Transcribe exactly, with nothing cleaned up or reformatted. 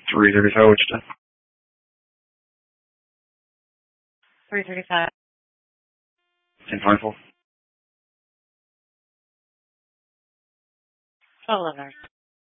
three thirty-five, Wichita. three thirty-five. ten twenty-four. twelve eleven.